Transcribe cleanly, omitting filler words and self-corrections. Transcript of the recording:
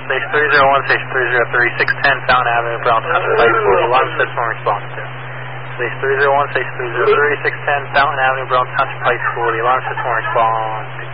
Station 301, Station 303, 610 Fountain Avenue, Brown Township High School. The alarm system response to. Station 301, Station 303, 610 Fountain Avenue, Brown Township High School. The alarm system response to.